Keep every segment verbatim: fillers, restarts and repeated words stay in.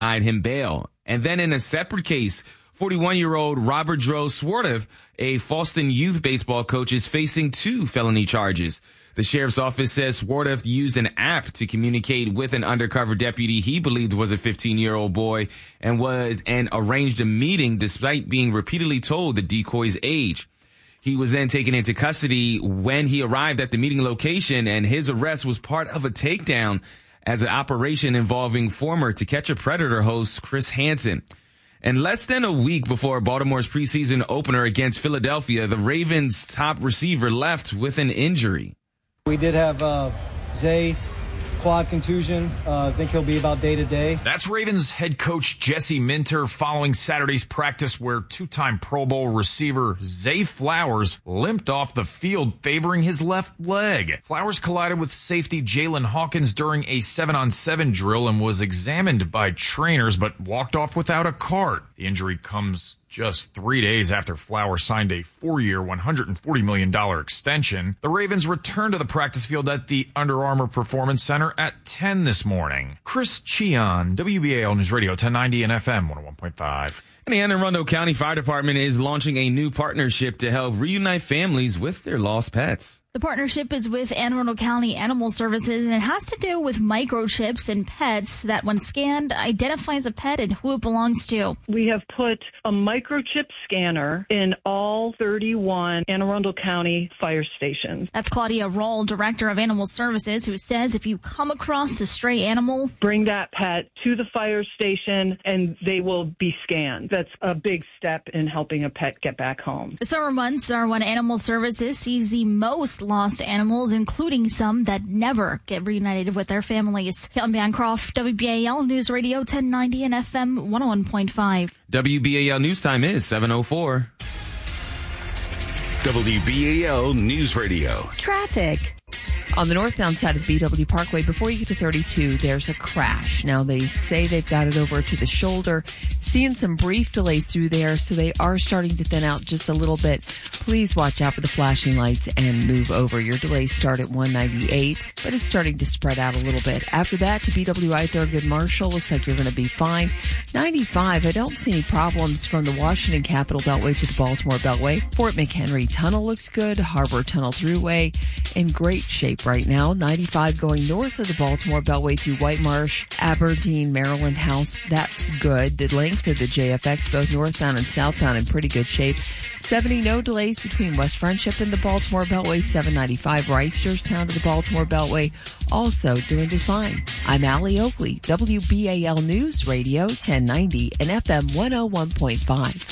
denied him bail. And then in a separate case, forty-one-year-old Robert Dro Swarthoff, a Falston youth baseball coach, is facing two felony charges. The sheriff's office says Swarthoff used an app to communicate with an undercover deputy he believed was a fifteen-year-old boy and was and arranged a meeting despite being repeatedly told the decoy's age. He was then taken into custody when he arrived at the meeting location, and his arrest was part of a takedown as an operation involving former To Catch a Predator host Chris Hansen. And less than a week before Baltimore's preseason opener against Philadelphia, the Ravens' top receiver left with an injury. We did have uh, Zay, quad contusion. Uh, I think he'll be about day to day. That's Ravens head coach Jesse Minter following Saturday's practice where two-time Pro Bowl receiver Zay Flowers limped off the field favoring his left leg. Flowers collided with safety Jalen Hawkins during a seven-on-seven drill and was examined by trainers but walked off without a cart. The injury comes just three days after Flowers signed a four-year, one hundred forty million dollars extension. The Ravens returned to the practice field at the Under Armour Performance Center at ten this morning. Chris Cheon, W B A L News Radio, ten ninety and F M one oh one point five. And the Anne Arundel County Fire Department is launching a new partnership to help reunite families with their lost pets. The partnership is with Anne Arundel County Animal Services, and it has to do with microchips in pets that, when scanned, identifies a pet and who it belongs to. We have put a microchip scanner in all thirty-one Anne Arundel County fire stations. That's Claudia Roll, Director of Animal Services, who says if you come across a stray animal, bring that pet to the fire station and they will be scanned. That's a big step in helping a pet get back home. The summer months are when Animal Services sees the most lost animals, including some that never get reunited with their families. Kelly Bancroft, W B A L News Radio, ten ninety and F M one oh one point five. W B A L News Time is seven oh four. W B A L News Radio. Traffic. On the northbound side of B W Parkway, before you get to thirty-two, there's a crash. Now, they say they've got it over to the shoulder. Seeing some brief delays through there, so they are starting to thin out just a little bit. Please watch out for the flashing lights and move over. Your delays start at one ninety-eight, but it's starting to spread out a little bit. After that, to B W I Thurgood Marshall, looks like you're going to be fine. ninety-five, I don't see any problems from the Washington Capitol Beltway to the Baltimore Beltway. Fort McHenry Tunnel looks good. Harbor Tunnel Thruway in great shape right now. ninety-five going north of the Baltimore Beltway through White Marsh, Aberdeen, Maryland House. That's good. The length of the J F X, both northbound and southbound, in pretty good shape. seventy, no delays between West Friendship and the Baltimore Beltway. seven ninety-five, Reisterstown to the Baltimore Beltway, also doing just fine. I'm Allie Oakley, W B A L News Radio, ten ninety and F M one oh one point five.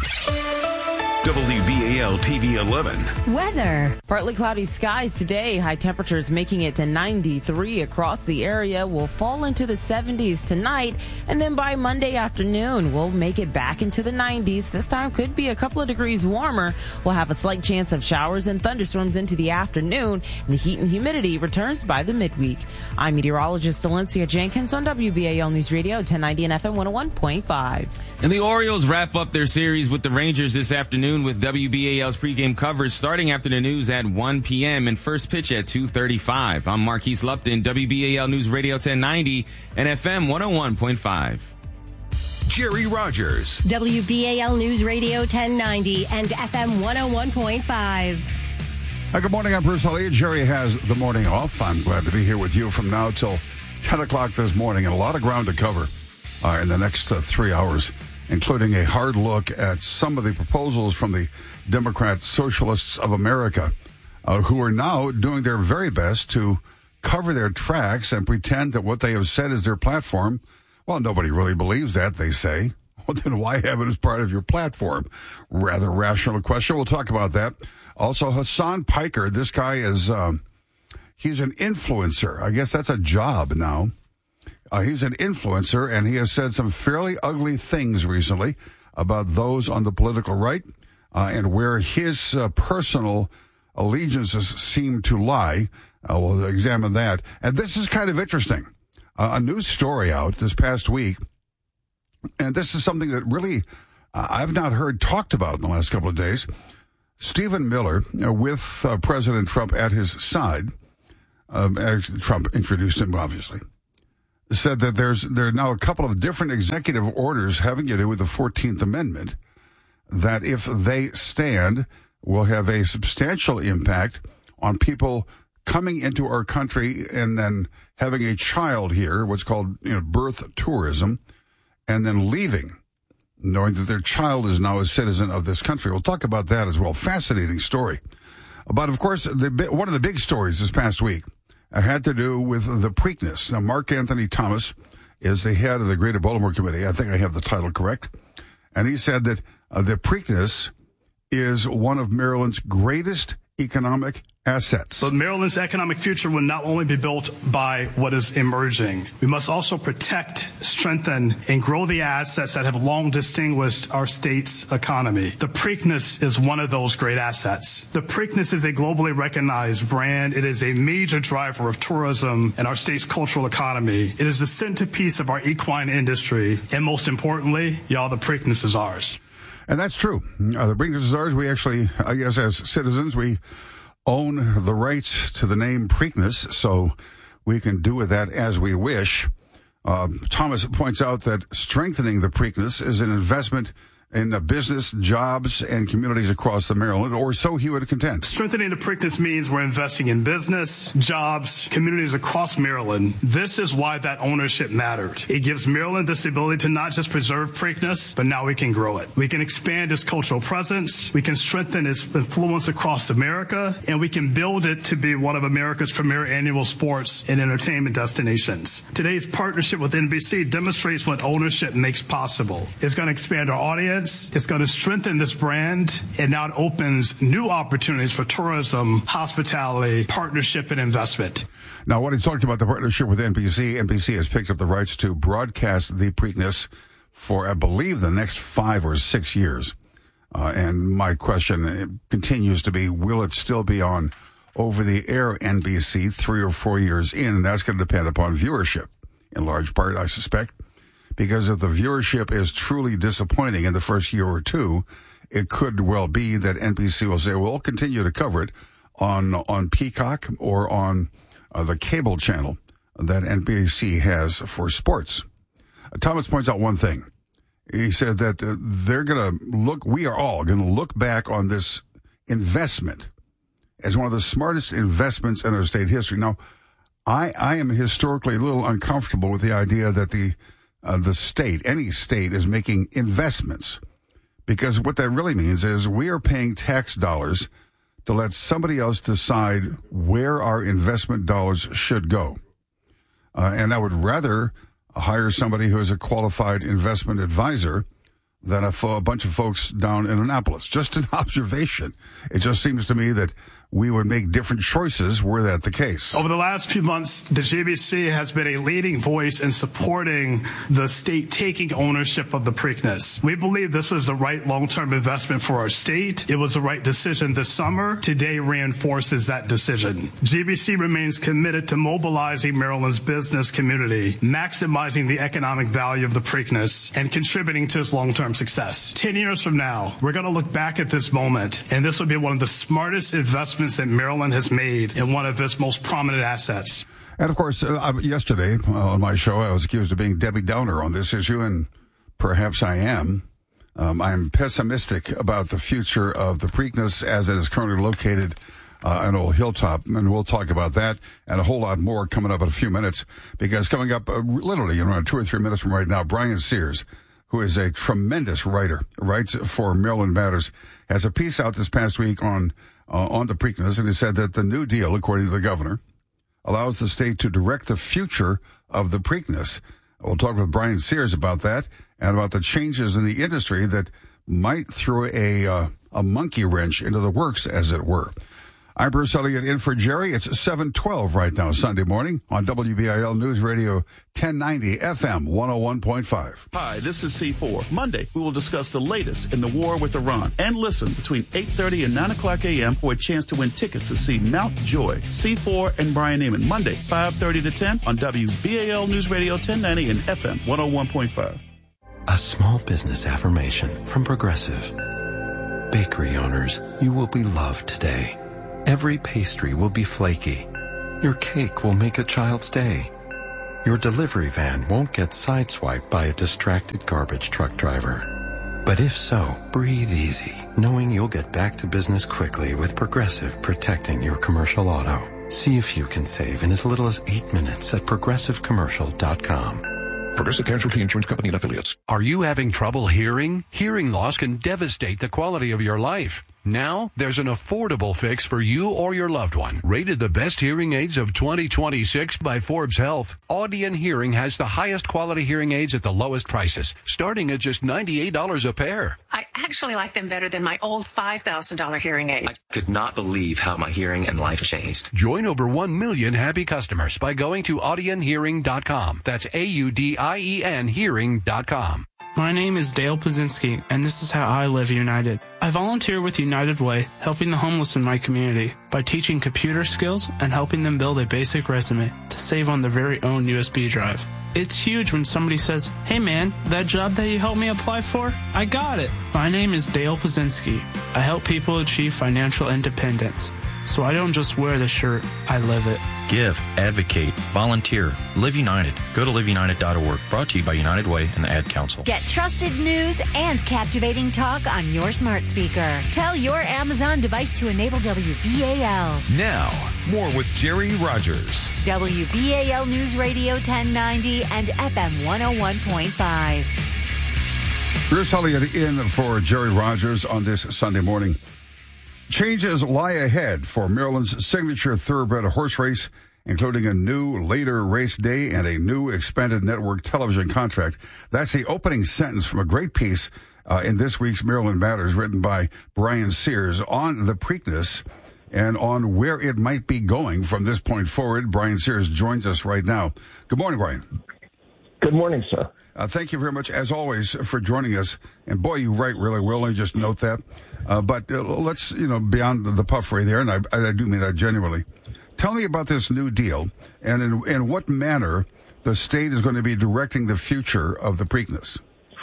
W B A L T V eleven. Weather. Partly cloudy skies today. High temperatures making it to ninety-three across the area. Will fall into the seventies tonight. And then by Monday afternoon, we'll make it back into the nineties. This time could be a couple of degrees warmer. We'll have a slight chance of showers and thunderstorms into the afternoon. And the heat and humidity returns by the midweek. I'm meteorologist Valencia Jenkins on W B A L News Radio, ten ninety and F M one oh one point five. And the Orioles wrap up their series with the Rangers this afternoon with W B A L's pregame coverage starting after the news at one p.m. and first pitch at two thirty-five. I'm Marquise Lupton, W B A L News Radio ten ninety and F M one oh one point five. Jerry Rogers. W B A L News Radio ten ninety and F M one oh one point five. Hi, good morning. I'm Bruce Elliott. Jerry has the morning off. I'm glad to be here with you from now till ten o'clock this morning, and a lot of ground to cover uh, in the next uh, three hours. Including a hard look at some of the proposals from the Democrat Socialists of America, uh, who are now doing their very best to cover their tracks and pretend that what they have said is their platform. Well, nobody really believes that, they say. Well, then why have it as part of your platform? Rather rational question. We'll talk about that. Also, Hassan Piker, this guy is, um, he's an influencer. I guess that's a job now. Uh, he's an influencer, and he has said some fairly ugly things recently about those on the political right uh, and where his uh, personal allegiances seem to lie. Uh, we'll examine that. And this is kind of interesting. Uh, a news story out this past week, and this is something that really uh, I've not heard talked about in the last couple of days. Stephen Miller, uh, with uh, President Trump at his side, um, Trump introduced him, obviously. said that there's there are now a couple of different executive orders having to do with the fourteenth Amendment that, if they stand, will have a substantial impact on people coming into our country and then having a child here, what's called, you know, birth tourism, and then leaving, knowing that their child is now a citizen of this country. We'll talk about that as well. Fascinating story. But, of course, the, one of the big stories this past week had to do with the Preakness. Now, Mark Anthony Thomas is the head of the Greater Baltimore Committee. I think I have the title correct. And he said that uh, the Preakness is one of Maryland's greatest economic assets. So Maryland's economic future will not only be built by what is emerging. We must also protect, strengthen, and grow the assets that have long distinguished our state's economy. The Preakness is one of those great assets. The Preakness is a globally recognized brand. It is a major driver of tourism and our state's cultural economy. It is the centerpiece of our equine industry. And most importantly, y'all, the Preakness is ours. And that's true. Uh, the Preakness is ours. We actually, I guess, as citizens, we own the rights to the name Preakness, so we can do with that as we wish. Uh, Thomas points out that strengthening the Preakness is an investment in uh, business, jobs, and communities across the Maryland, or so he would contend. Strengthening the Preakness means we're investing in business, jobs, communities across Maryland. This is why that ownership mattered. It gives Maryland this ability to not just preserve Preakness, but now we can grow it. We can expand its cultural presence, we can strengthen its influence across America, and we can build it to be one of America's premier annual sports and entertainment destinations. Today's partnership with N B C demonstrates what ownership makes possible. It's going to expand our audience. It's going to strengthen this brand, and now it opens new opportunities for tourism, hospitality, partnership, and investment. Now, when he's talking about the partnership with N B C, N B C has picked up the rights to broadcast the Preakness for, I believe, the next five or six years. Uh, and my question continues to be, will it still be on over-the-air N B C three or four years in? And that's going to depend upon viewership, in large part, I suspect. Because if the viewership is truly disappointing in the first year or two, it could well be that N B C will say, well, we'll continue to cover it on on Peacock or on uh, the cable channel that N B C has for sports. Uh, Thomas points out one thing. He said that uh, they're going to look, we are all going to look back on this investment as one of the smartest investments in our state history. Now, I, I am historically a little uncomfortable with the idea that the Uh, the state, any state, is making investments, because what that really means is we are paying tax dollars to let somebody else decide where our investment dollars should go. Uh, and I would rather hire somebody who is a qualified investment advisor than a, fo- a bunch of folks down in Annapolis. Just an observation. It just seems to me that we would make different choices were that the case. Over the last few months, the G B C has been a leading voice in supporting the state taking ownership of the Preakness. We believe this was the right long-term investment for our state. It was the right decision this summer. Today reinforces that decision. G B C remains committed to mobilizing Maryland's business community, maximizing the economic value of the Preakness, and contributing to its long-term success. Ten years from now, we're going to look back at this moment, and this will be one of the smartest investments that Maryland has made in one of its most prominent assets. And of course, uh, yesterday uh, on my show, I was accused of being Debbie Downer on this issue, and perhaps I am. Um, I'm pessimistic about the future of the Preakness as it is currently located uh, in Old Hilltop, and we'll talk about that and a whole lot more coming up in a few minutes, because coming up uh, literally in around two or three minutes from right now, Brian Sears, who is a tremendous writer, writes for Maryland Matters, has a piece out this past week on Uh, on the Preakness, and he said that the New Deal, according to the governor, allows the state to direct the future of the Preakness. We'll talk with Brian Sears about that and about the changes in the industry that might throw a uh, a monkey wrench into the works, as it were. I'm Bruce Elliott in for Jerry. It's seven twelve right now, Sunday morning on W B I L News Radio ten ninety F M one oh one point five. Hi, this is C four. Monday, we will discuss the latest in the war with Iran and listen between eight thirty and nine o'clock a.m. for a chance to win tickets to see Mount Joy, C four, and Brian Neiman. Monday, five thirty to ten on W B A L News Radio ten ninety and F M one oh one point five. A small business affirmation from Progressive. Bakery owners, you will be loved today. Every pastry will be flaky. Your cake will make a child's day. your delivery van won't get sideswiped by a distracted garbage truck driver. But if so, breathe easy, knowing you'll get back to business quickly with Progressive protecting your commercial auto. See if you can save in as little as eight minutes at progressive commercial dot com. Progressive Casualty Insurance Company and Affiliates. Are you having trouble hearing? Hearing loss can devastate the quality of your life. Now, there's an affordable fix for you or your loved one. Rated the best hearing aids of twenty twenty-six by Forbes Health, Audion Hearing has the highest quality hearing aids at the lowest prices, starting at just ninety-eight dollars a pair. I actually like them better than my old five thousand dollars hearing aids. I could not believe how my hearing and life changed. Join over one million happy customers by going to audion hearing dot com. That's A U D I E N hearing dot com. My name is Dale Pazinski, and this is how I live United. I volunteer with United Way, helping the homeless in my community by teaching computer skills and helping them build a basic resume to save on their very own U S B drive. It's huge when somebody says, "Hey man, that job that you helped me apply for, I got it." My name is Dale Pazinski. I help people achieve financial independence. So I don't just wear the shirt, I live it. Give, advocate, volunteer, Live United. Go to live united dot org. Brought to you by United Way and the Ad Council. Get trusted news and captivating talk on your smart speaker. Tell your Amazon device to enable W B A L. Now, more with Jerry Rogers. W B A L News Radio ten ninety and F M one oh one point five. Bruce Elliott in for Jerry Rogers on this Sunday morning. Changes lie ahead for Maryland's signature thoroughbred horse race, including a new later race day and a new expanded network television contract. That's the opening sentence from a great piece uh, in this week's Maryland Matters, written by Brian Sears on the Preakness and on where it might be going from this point forward. Brian Sears joins us right now. Good morning, Brian. Good morning, sir. Uh, thank you very much, as always, for joining us. And boy, you write really well. I just note that. Uh, but uh, let's, you know, beyond the puffery there, and I, I do mean that genuinely. Tell me about this new deal and in, in what manner the state is going to be directing the future of the Preakness.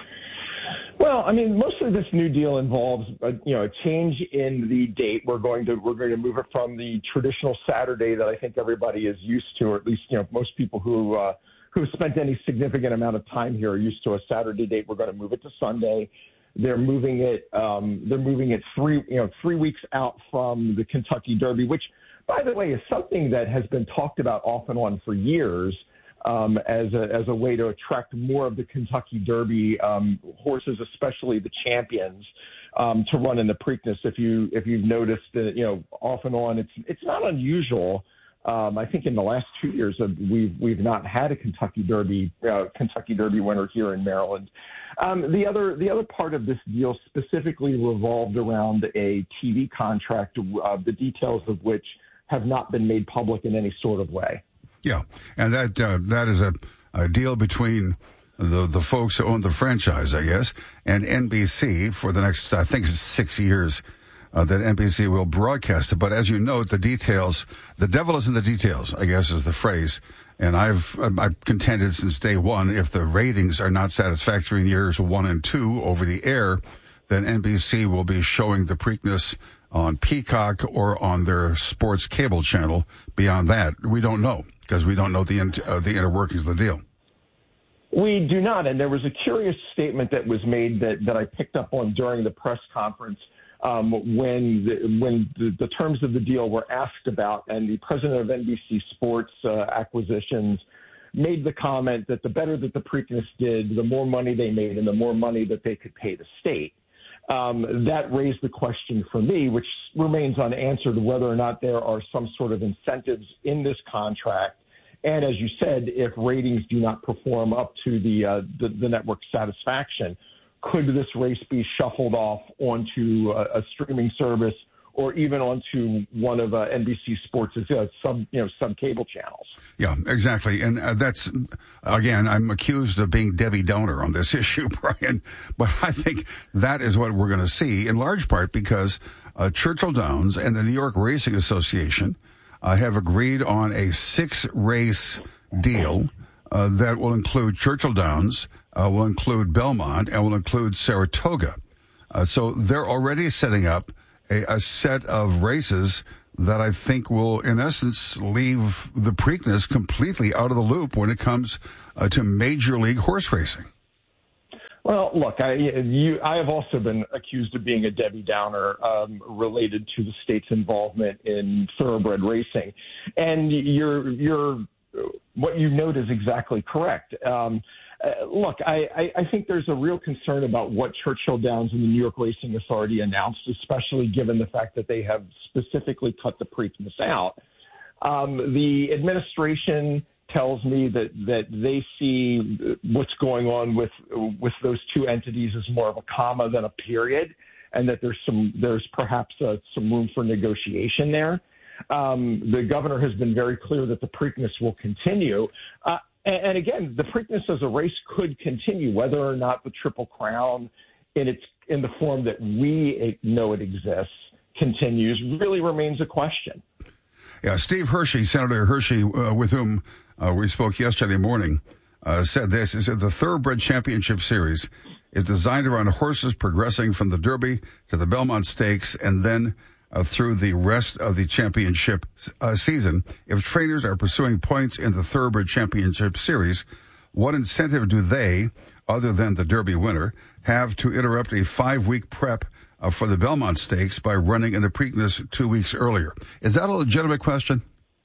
Well, I mean, most of this new deal involves, a, you know, a change in the date. We're going to we're going to move it from the traditional Saturday that I think everybody is used to, or at least, you know, most people who uh, who have spent any significant amount of time here are used to a Saturday date. We're going to move it to Sunday. They're moving it. Um, they're moving it three, you know, three weeks out from the Kentucky Derby, which, by the way, is something that has been talked about off and on for years um, as a as a way to attract more of the Kentucky Derby um, horses, especially the champions, um, to run in the Preakness. If you if you've noticed, that, you know, off and on, it's it's not unusual. Um, I think in the last two years uh, we've we've not had a Kentucky Derby uh, Kentucky Derby winner here in Maryland. Um, the other the other part of this deal specifically revolved around a T V contract, uh, the details of which have not been made public in any sort of way. Yeah, and that uh, that is a, a deal between the the folks who own the franchise, I guess, and N B C for the next, I think, six years. Uh, that N B C will broadcast it. But as you note, the details, the devil is in the details, I guess is the phrase. And I've, I've contended since day one, if the ratings are not satisfactory in years one and two over the air, then N B C will be showing the Preakness on Peacock or on their sports cable channel. Beyond that, we don't know, because we don't know the, uh, the inner workings of the deal. We do not. And there was a curious statement that was made that, that I picked up on during the press conference. Um, when the, when the, the terms of the deal were asked about, and the president of N B C Sports uh, Acquisitions made the comment that the better that the Preakness did, the more money they made and the more money that they could pay the state. Um, that raised the question for me, which remains unanswered, whether or not there are some sort of incentives in this contract. And as you said, if ratings do not perform up to the, uh, the, the network's satisfaction, could this race be shuffled off onto a, a streaming service or even onto one of uh, N B C Sports' uh, sub, you know, sub cable channels? Yeah, exactly. And uh, that's, again, I'm accused of being Debbie Downer on this issue, Brian, but I think that is what we're going to see in large part because uh, Churchill Downs and the New York Racing Association uh, have agreed on a six race deal uh, that will include Churchill Downs, Uh, will include Belmont, and will include Saratoga. Uh, so they're already setting up a, a set of races that I think will, in essence, leave the Preakness completely out of the loop when it comes uh, to Major League horse racing. Well, look, I, you, I have also been accused of being a Debbie Downer um, related to the state's involvement in thoroughbred racing, and you're, you're, what you note is exactly correct. Um, uh, look, I, I, I think there's a real concern about what Churchill Downs and the New York Racing Authority announced, especially given the fact that they have specifically cut the Preakness out. Um, the administration tells me that, that they see what's going on with with those two entities as more of a comma than a period, and that there's some there's perhaps uh, some room for negotiation there. Um, the governor has been very clear that the Preakness will continue. Uh, and, and again, the Preakness as a race could continue, whether or not the Triple Crown in its in the form that we know it exists continues really remains a question. Yeah, Steve Hershey, Senator Hershey, uh, with whom uh, we spoke yesterday morning, uh, said this. He said the Thoroughbred Championship Series is designed around horses progressing from the Derby to the Belmont Stakes and then uh, through the rest of the championship uh, season. If trainers are pursuing points in the Thoroughbred Championship Series, what incentive do they, other than the Derby winner, have to interrupt a five-week prep uh, for the Belmont Stakes by running in the Preakness two weeks earlier? Is that a legitimate question?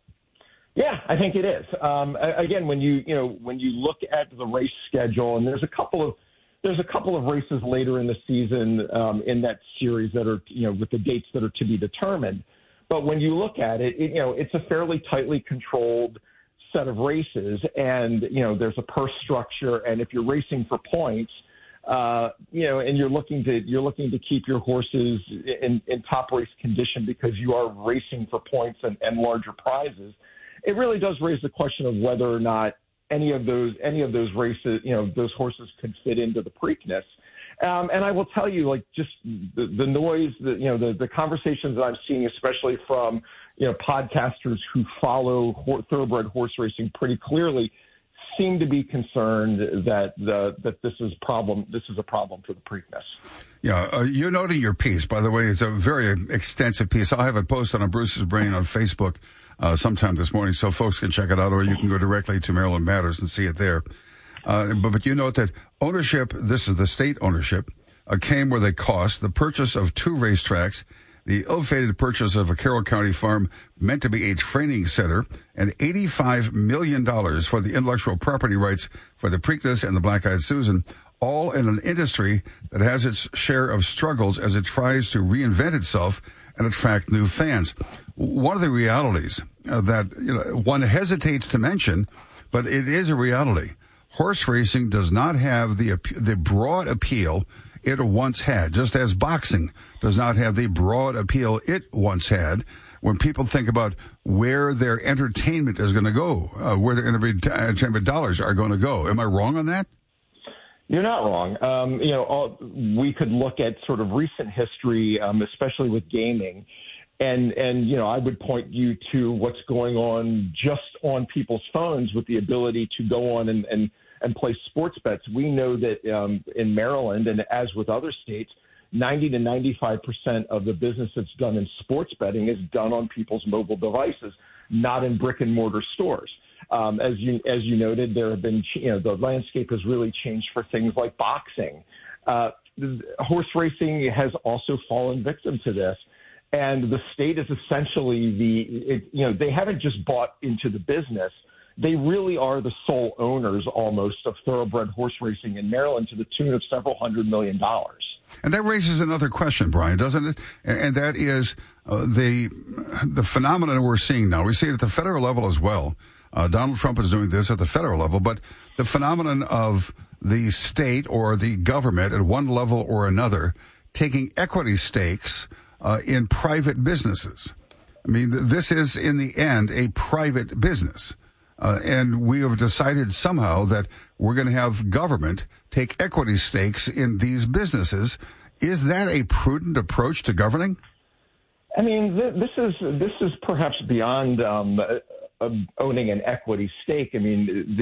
Yeah, I think it is. Um, again, when you you know when you look at the race schedule, and there's a couple of there's a couple of races later in the season um, in that series that are you know with the dates that are to be determined. But when you look at it, it you know it's a fairly tightly controlled set of races, and you know there's a purse structure, and if you're racing for points, uh, you know, and you're looking to you're looking to keep your horses in, in top race condition because you are racing for points and, and larger prizes. It really does raise the question of whether or not any of those any of those races, you know, those horses could fit into the Preakness. Um, and I will tell you, like, just the, the noise, the, you know, the, the conversations that I'm seeing, especially from, you know, podcasters who follow ho- thoroughbred horse racing pretty clearly, seem to be concerned that the that this is problem. This is a problem for the Preakness. Yeah, uh, you noted your piece, by the way. It's a very extensive piece. I'll have it posted on Bruce's Brain on Facebook Uh, sometime this morning, so folks can check it out, or you can go directly to Maryland Matters and see it there. Uh, but, but you note that ownership, this is the state ownership, uh, came where they cost. The purchase of two racetracks, the ill-fated purchase of a Carroll County farm meant to be a training center, and eighty-five million dollars for the intellectual property rights for the Preakness and the Black-Eyed Susan, all in an industry that has its share of struggles as it tries to reinvent itself and attract new fans. One of the realities uh, that you know, one hesitates to mention, but it is a reality. Horse racing does not have the the broad appeal it once had, just as boxing does not have the broad appeal it once had. When people think about where their entertainment is going to go, uh, where their entertainment dollars are going to go. Am I wrong on that? You're not wrong. Um, you know, all, we could look at sort of recent history, um, especially with gaming, and and you know, I would point you to what's going on just on people's phones with the ability to go on and and, and play sports bets. We know that um, in Maryland, and as with other states, ninety to ninety-five percent of the business that's done in sports betting is done on people's mobile devices, not in brick and mortar stores. Um, as you as you noted, there have been you know the landscape has really changed for things like boxing. Uh, horse racing has also fallen victim to this, and the state is essentially the it, you know they haven't just bought into the business; they really are the sole owners almost of thoroughbred horse racing in Maryland to the tune of several hundred million dollars. And that raises another question, Brian, doesn't it? And that is uh, the the phenomenon we're seeing now. We see it at the federal level as well. Uh, Donald Trump is doing this at the federal level, but the phenomenon of the state or the government at one level or another taking equity stakes uh, in private businesses. I mean, th- this is in the end a private business. Uh, and we have decided somehow that we're going to have government take equity stakes in these businesses. Is that a prudent approach to governing? I mean, th- this is this is perhaps beyond um, uh, owning an equity stake. I mean, the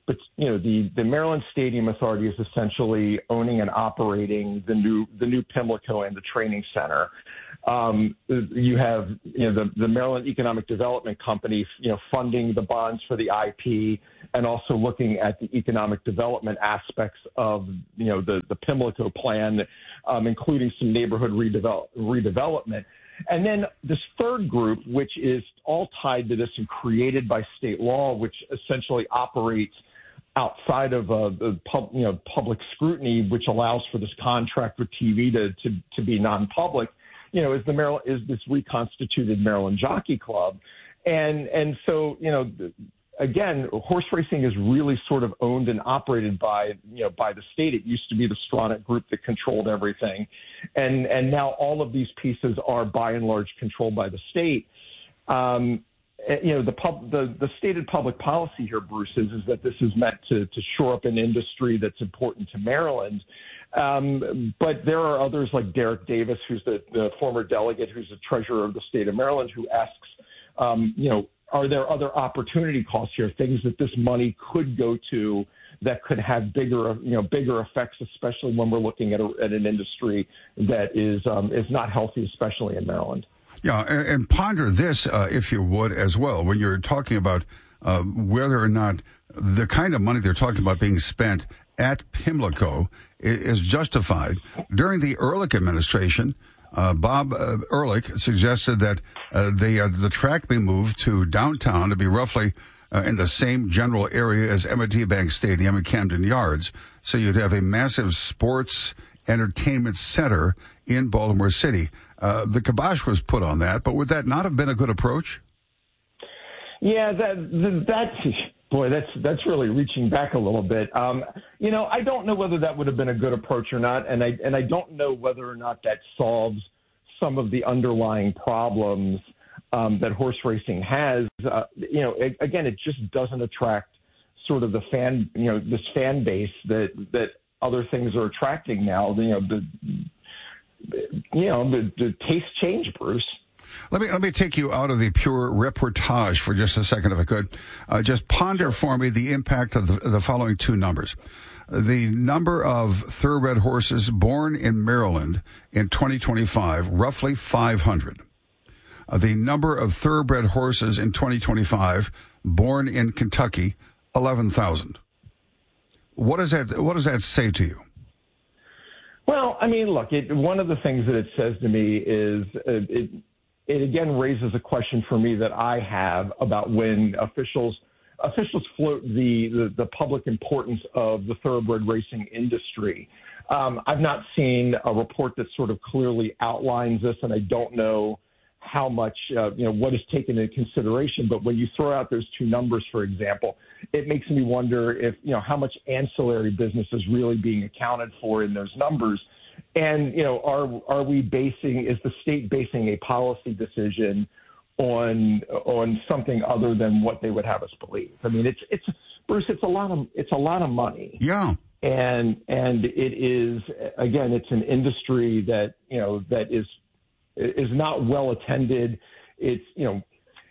but you know, the, the Maryland Stadium Authority is essentially owning and operating the new the new Pimlico and the training center. Um, you have you know the, the Maryland Economic Development Company, you know, funding the bonds for the I P and also looking at the economic development aspects of you know the the Pimlico plan, um, including some neighborhood redevelop, redevelopment. And then this third group, which is all tied to this and created by state law, which essentially operates outside of uh, the pub, you know public scrutiny, which allows for this contract with T V to to, to be non-public. You know, is the Maryland is this reconstituted Maryland Jockey Club, and and so you know, again, horse racing is really sort of owned and operated by you know by the state. It used to be the Stronach Group that controlled everything, and and now all of these pieces are by and large controlled by the state. Um, you know, the pub the the stated public policy here, Bruce, is is that this is meant to to shore up an industry that's important to Maryland. Um, but there are others like Derek Davis, who's the, the former delegate, who's the treasurer of the state of Maryland, who asks, um, you know, are there other opportunity costs here, things that this money could go to that could have bigger, you know, bigger effects, especially when we're looking at, a, at an industry that is um, is not healthy, especially in Maryland. Yeah, and, and ponder this, uh, if you would, as well, when you're talking about uh, whether or not the kind of money they're talking about being spent at Pimlico is justified. During the Ehrlich administration, uh, Bob uh, Ehrlich suggested that uh, the uh, the track be moved to downtown to be roughly uh, in the same general area as M and T Bank Stadium and Camden Yards. So you'd have a massive sports entertainment center in Baltimore City. Uh, the kibosh was put on that, but would that not have been a good approach? Yeah, that that's. Boy, that's that's really reaching back a little bit. Um, you know, I don't know whether that would have been a good approach or not, and I and I don't know whether or not that solves some of the underlying problems um, that horse racing has. Uh, you know, it, again, it just doesn't attract sort of the fan, you know, this fan base that that other things are attracting now. You know, the you know the, the taste change, Bruce. Let me let me take you out of the pure reportage for just a second, if I could. Uh, just ponder for me the impact of the, the following two numbers. The number of thoroughbred horses born in Maryland in twenty twenty-five, roughly five hundred. Uh, the number of thoroughbred horses in twenty twenty-five born in Kentucky, eleven thousand. What does that What does that say to you? Well, I mean, look, it, one of the things that it says to me is uh, it. It again raises a question for me that I have about when officials officials float the, the, the public importance of the thoroughbred racing industry. Um, I've not seen a report that sort of clearly outlines this, and I don't know how much, uh, you know, what is taken into consideration. But when you throw out those two numbers, for example, it makes me wonder if, you know, how much ancillary business is really being accounted for in those numbers. And, you know, are are we basing, is the state basing a policy decision on on something other than what they would have us believe? I mean, it's it's Bruce, it's a lot of it's a lot of money. Yeah. And and it is, again, it's an industry that, you know, that is is not well attended. It's, you know,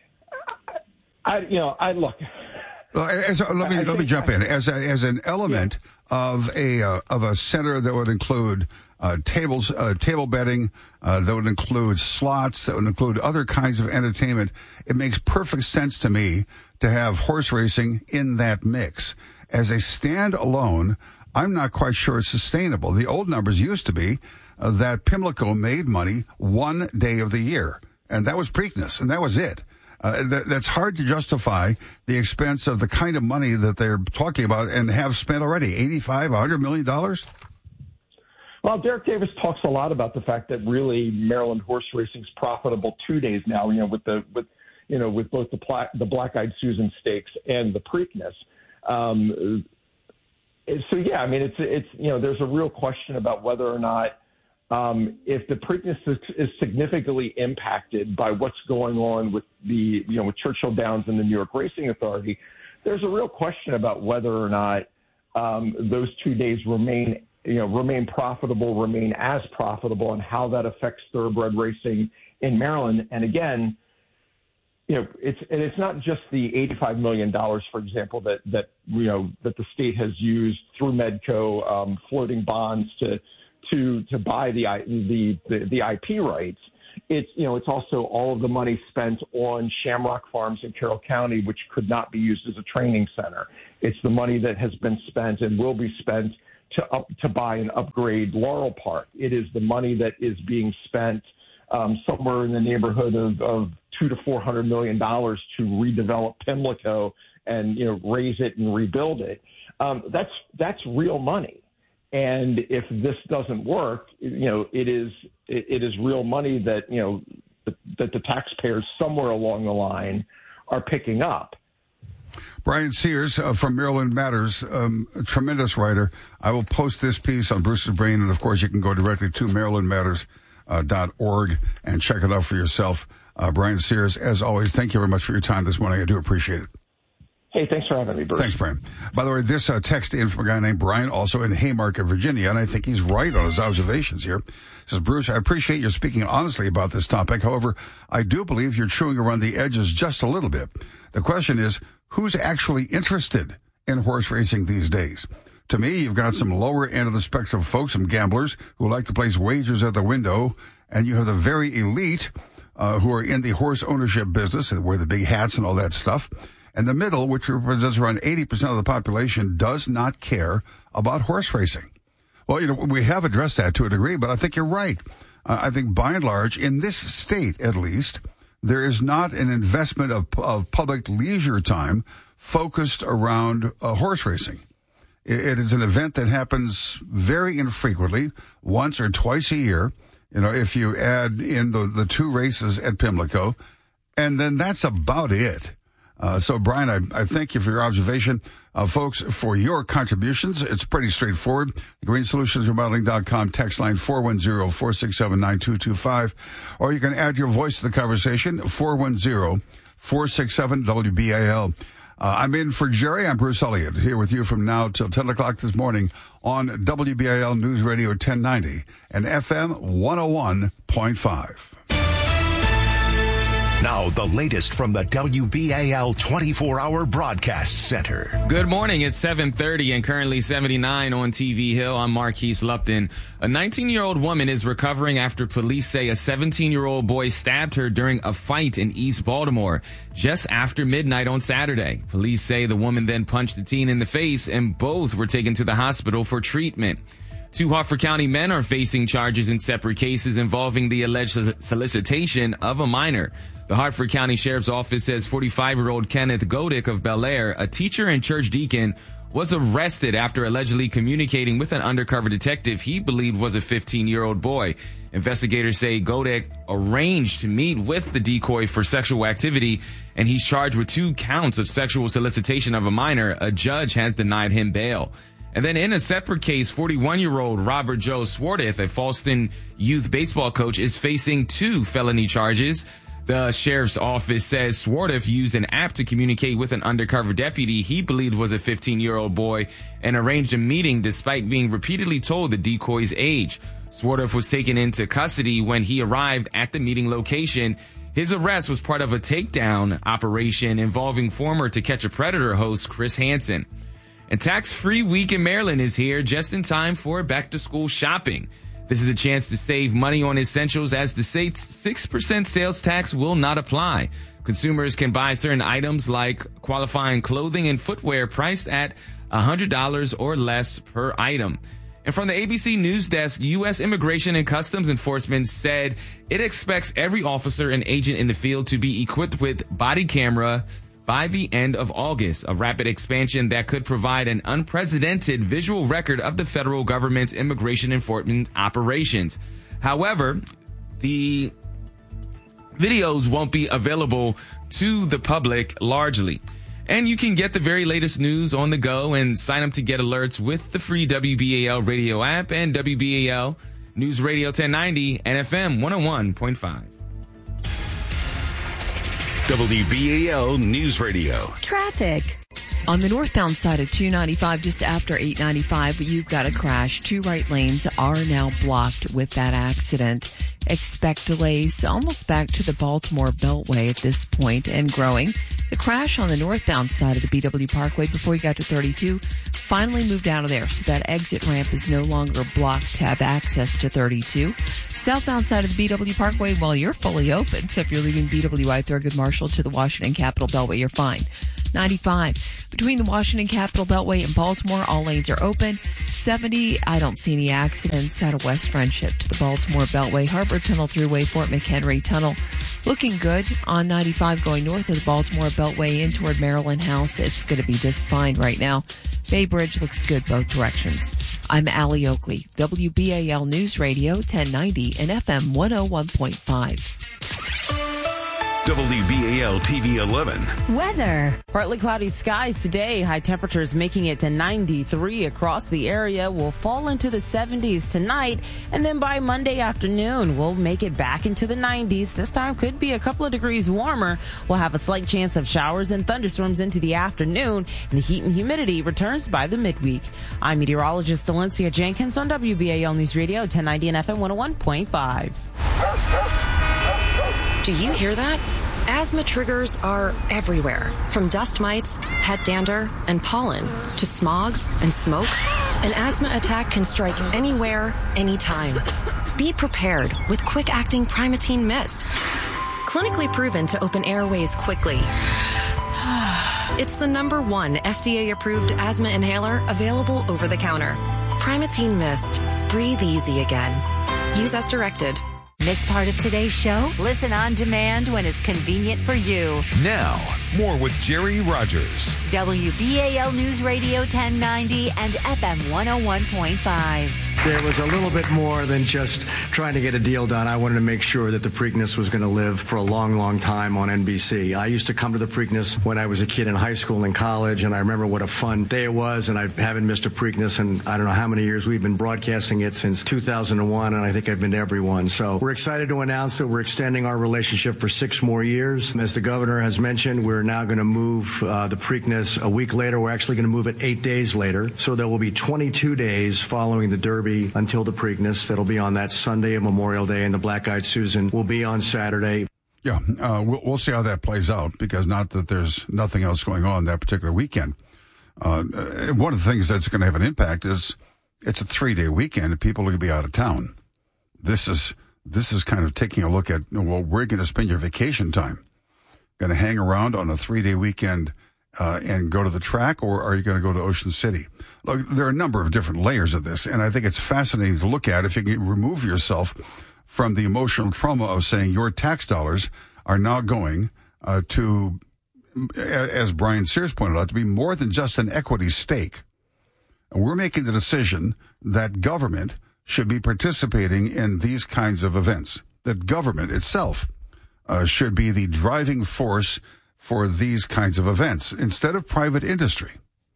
I you know, I look. Well, as, let me let me jump in as a, as an element yeah. of a uh, of a center that would include uh, tables, uh, table betting, uh, that would include slots, that would include other kinds of entertainment. It makes perfect sense to me to have horse racing in that mix. As a standalone, I'm not quite sure it's sustainable. The old numbers used to be uh, that Pimlico made money one day of the year, and that was Preakness, and that was it. Uh, that, that's hard to justify the expense of the kind of money that they're talking about and have spent already, eighty-five, one hundred million dollars? Well, Derek Davis talks a lot about the fact that really Maryland horse racing is profitable two days now, you know, with the, with, you know, with both the, pla- the Black-Eyed Susan Stakes and the Preakness. Um, so, yeah, I mean, it's, it's, you know, there's a real question about whether or not, Um, if the Preakness is, is significantly impacted by what's going on with the, you know, with Churchill Downs and the New York Racing Authority, there's a real question about whether or not um, those two days remain, you know, remain profitable, remain as profitable, and how that affects thoroughbred racing in Maryland. And again, you know, it's and it's not just the eighty-five million dollars, for example, that that you know that the state has used through Medco um, floating bonds to to to buy the the the, the I P rights. It's you know it's also all of the money spent on Shamrock Farms in Carroll County, which could not be used as a training center. It's the money that has been spent and will be spent to up to buy and upgrade Laurel Park. It is the money that is being spent um, somewhere in the neighborhood of, of two to four hundred million dollars to redevelop Pimlico and you know raise it and rebuild it. Um, that's that's real money. And if this doesn't work, you know, it is it, it is real money that, you know, that, that the taxpayers somewhere along the line are picking up. Brian Sears uh, from Maryland Matters, um, a tremendous writer. I will post this piece on Bruce's Brain, and, of course, you can go directly to maryland matters dot org and check it out for yourself. Uh, Brian Sears, as always, thank you very much for your time this morning. I do appreciate it. Hey, thanks for having me, Bruce. Thanks, Brian. By the way, this uh, text in from a guy named Brian, also in Haymarket, Virginia, and I think he's right on his observations here. He says, Bruce, I appreciate you speaking honestly about this topic. However, I do believe you're chewing around the edges just a little bit. The question is, who's actually interested in horse racing these days? To me, you've got some lower end of the spectrum folks, some gamblers who like to place wagers at the window, and you have the very elite uh, who are in the horse ownership business and wear the big hats and all that stuff. And the middle, which represents around eighty percent of the population, does not care about horse racing. Well, you know, we have addressed that to a degree, but I think you're right. Uh, I think by and large, in this state at least, there is not an investment of, of public leisure time focused around uh, horse racing. It, it is an event that happens very infrequently, once or twice a year. You know, if you add in the, the two races at Pimlico, and then that's about it. Uh, so, Brian, I, I thank you for your observation. Uh, folks, for your contributions, it's pretty straightforward. green solutions remodeling dot com, text line four one zero, four six seven, nine two two five. Or you can add your voice to the conversation, four one zero, four six seven, W B A L. Uh, I'm in for Jerry. I'm Bruce Elliott, here with you from now till ten o'clock this morning on W B A L News Radio ten ninety and F M one oh one point five. Now, the latest from the W B A L twenty-four hour Broadcast Center. Good morning. It's seven thirty and currently seventy-nine on T V Hill. I'm Marquise Lupton. A nineteen-year-old woman is recovering after police say a seventeen-year-old boy stabbed her during a fight in East Baltimore just after midnight on Saturday. Police say the woman then punched the teen in the face and both were taken to the hospital for treatment. Two Hartford County men are facing charges in separate cases involving the alleged solicitation of a minor. The Hartford County Sheriff's Office says forty-five-year-old Kenneth Godick of Bel Air, a teacher and church deacon, was arrested after allegedly communicating with an undercover detective he believed was a fifteen-year-old boy. Investigators say Godick arranged to meet with the decoy for sexual activity, and he's charged with two counts of sexual solicitation of a minor. A judge has denied him bail. And then in a separate case, forty-one-year-old Robert Joe Swartith, a Falston youth baseball coach, is facing two felony charges. The sheriff's office says Swartith used an app to communicate with an undercover deputy he believed was a fifteen-year-old boy and arranged a meeting despite being repeatedly told the decoy's age. Swartith was taken into custody when he arrived at the meeting location. His arrest was part of a takedown operation involving former To Catch a Predator host Chris Hansen. And tax-free week in Maryland is here just in time for back-to-school shopping. This is a chance to save money on essentials as the state's six percent sales tax will not apply. Consumers can buy certain items like qualifying clothing and footwear priced at one hundred dollars or less per item. And from the A B C News Desk, U S Immigration and Customs Enforcement said it expects every officer and agent in the field to be equipped with body camera by the end of August, a rapid expansion that could provide an unprecedented visual record of the federal government's immigration enforcement operations. However, the videos won't be available to the public largely. And you can get the very latest news on the go and sign up to get alerts with the free W B A L radio app and W B A L News Radio ten ninety and F M one oh one point five. W B A L News Radio. Traffic. On the northbound side of two ninety-five, just after eight ninety-five, you've got a crash. Two right lanes are now blocked with that accident. Expect delays almost back to the Baltimore Beltway at this point and growing. The crash on the northbound side of the B W Parkway before you got to thirty-two finally moved out of there, so that exit ramp is no longer blocked to have access to thirty-two. Southbound side of the B W Parkway, well, you're fully open, so if you're leaving B W I Thurgood Marshall to the Washington Capitol Beltway, you're fine. ninety-five, between the Washington Capitol Beltway and Baltimore, all lanes are open. seventy, I don't see any accidents out of West Friendship to the Baltimore Beltway. Harbor Tunnel Thruway, Fort McHenry Tunnel, looking good. On ninety-five going north of the Baltimore Beltway in toward Maryland House, it's going to be just fine right now. Bay Bridge looks good both directions. I'm Allie Oakley, W B A L News Radio ten ninety and F M one oh one point five. W B A L T V eleven. Weather. Partly cloudy skies today. High temperatures making it to ninety-three across the area. Will fall into the seventies tonight. And then by Monday afternoon, we'll make it back into the nineties. This time could be a couple of degrees warmer. We'll have a slight chance of showers and thunderstorms into the afternoon. And the heat and humidity returns by the midweek. I'm meteorologist Valencia Jenkins on W B A L News Radio ten ninety and F M one oh one point five. Do you hear that? Asthma triggers are everywhere, from dust mites, pet dander, and pollen, to smog and smoke. An asthma attack can strike anywhere, anytime. Be prepared with quick-acting Primatene Mist. Clinically proven to open airways quickly. It's the number one F D A-approved asthma inhaler available over the counter. Primatene Mist. Breathe easy again. Use as directed. Miss part of today's show? Listen on demand when it's convenient for you. Now, more with Jerry Rogers. W B A L News Radio ten ninety and F M one oh one point five. There was a little bit more than just trying to get a deal done. I wanted to make sure that the Preakness was going to live for a long, long time on N B C. I used to come to the Preakness when I was a kid in high school and college, and I remember what a fun day it was, and I haven't missed a Preakness in I don't know how many years. We've been broadcasting it since two thousand one, and I think I've been to every one. So we're excited to announce that we're extending our relationship for six more years. As the governor has mentioned, we're now going to move uh, the Preakness a week later. We're actually going to move it eight days later. So there will be twenty-two days following the Derby until the Preakness. That'll be on that Sunday of Memorial Day, and the Black Eyed Susan will be on Saturday. Yeah, uh, we'll, we'll see how that plays out, because not that there's nothing else going on that particular weekend. Uh, one of the things that's going to have an impact is it's a three-day weekend and people are going to be out of town. This is this is kind of taking a look at, well, where are you going to spend your vacation time? Going to hang around on a three-day weekend uh, and go to the track, or are you going to go to Ocean City? Look, there are a number of different layers of this, and I think it's fascinating to look at if you can remove yourself from the emotional trauma of saying your tax dollars are now going uh, to, as Brian Sears pointed out, to be more than just an equity stake. And we're making the decision that government should be participating in these kinds of events, that government itself uh, should be the driving force for these kinds of events instead of private industry.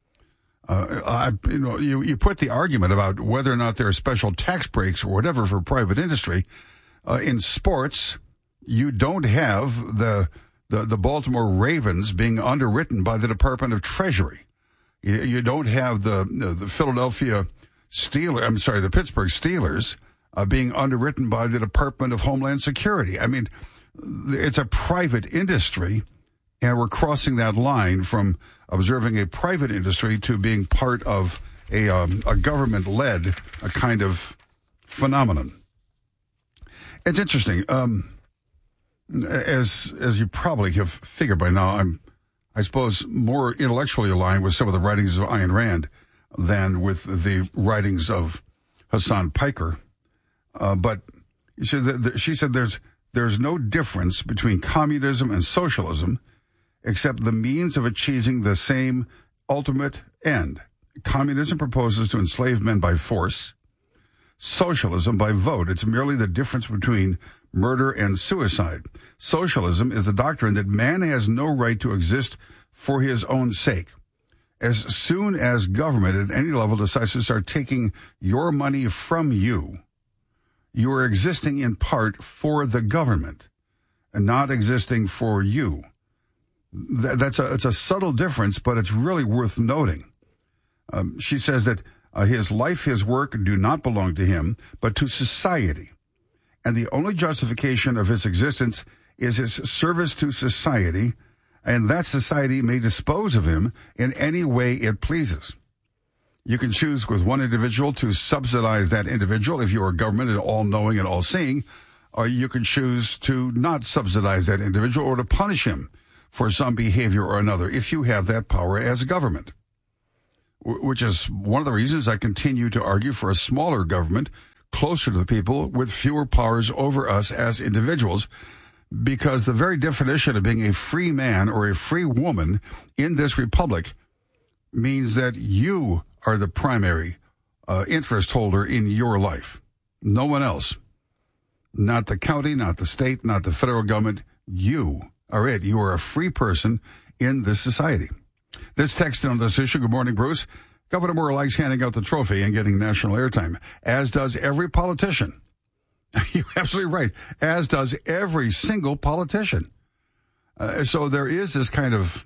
Uh, I, you know, you, you put the argument about whether or not there are special tax breaks or whatever for private industry. Uh, in sports, you don't have the, the, the Baltimore Ravens being underwritten by the Department of Treasury. You, you don't have the, the Philadelphia Steelers, I'm sorry, the Pittsburgh Steelers uh, being underwritten by the Department of Homeland Security. I mean, it's a private industry, and we're crossing that line from observing a private industry to being part of a, um, a government-led a kind of phenomenon. It's interesting. Um, as as you probably have figured by now, I'm, I suppose, more intellectually aligned with some of the writings of Ayn Rand than with the writings of Hassan Piker. Uh, but she said, that, she said there's there's no difference between communism and socialism, except the means of achieving the same ultimate end. Communism proposes to enslave men by force. Socialism by vote. It's merely the difference between murder and suicide. Socialism is the doctrine that man has no right to exist for his own sake. As soon as government at any level decides to start taking your money from you, you are existing in part for the government and not existing for you. Th- that's a, it's a subtle difference, but it's really worth noting. Um, she says that uh, his life, his work do not belong to him, but to society. And the only justification of his existence is his service to society, and that society may dispose of him in any way it pleases. You can choose with one individual to subsidize that individual if you are government and all-knowing and all-seeing, or you can choose to not subsidize that individual or to punish him for some behavior or another if you have that power as government, which is one of the reasons I continue to argue for a smaller government closer to the people with fewer powers over us as individuals, because the very definition of being a free man or a free woman in this republic means that you are the primary uh, interest holder in your life. No one else. Not the county, not the state, not the federal government. You are it. You are a free person in this society. This text on this issue. Good morning, Bruce. Governor Moore likes handing out the trophy and getting national airtime, as does every politician. You're absolutely right. As does every single politician. Uh, so there is this kind of